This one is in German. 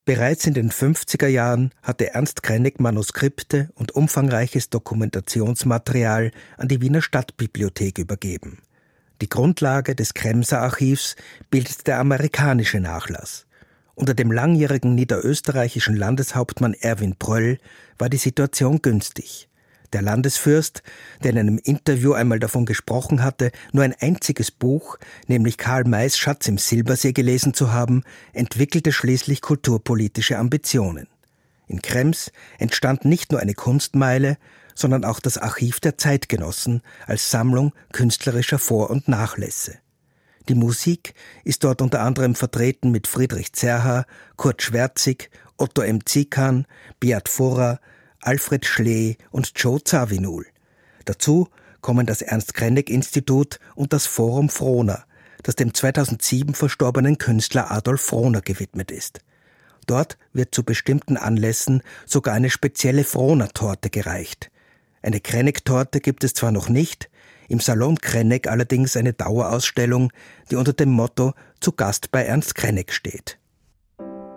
Bereits in den 50er Jahren hatte Ernst Krenek Manuskripte und umfangreiches Dokumentationsmaterial an die Wiener Stadtbibliothek übergeben. Die Grundlage des Kremser Archivs bildet der amerikanische Nachlass. Unter dem langjährigen niederösterreichischen Landeshauptmann Erwin Pröll war die Situation günstig. Der Landesfürst, der in einem Interview einmal davon gesprochen hatte, nur ein einziges Buch, nämlich Karl Mays Schatz im Silbersee gelesen zu haben, entwickelte schließlich kulturpolitische Ambitionen. In Krems entstand nicht nur eine Kunstmeile, sondern auch das Archiv der Zeitgenossen als Sammlung künstlerischer Vor- und Nachlässe. Die Musik ist dort unter anderem vertreten mit Friedrich Zerha, Kurt Schwärzig, Otto M. Zikan, Beat Furrer, Alfred Schlee und Joe Zawinul. Dazu kommen das Ernst-Krenek-Institut und das Forum Frohner, das dem 2007 verstorbenen Künstler Adolf Frohner gewidmet ist. Dort wird zu bestimmten Anlässen sogar eine spezielle Frohner-Torte gereicht. Eine Krenek-Torte gibt es zwar noch nicht, im Salon Krenek allerdings eine Dauerausstellung, die unter dem Motto »Zu Gast bei Ernst Krenek« steht.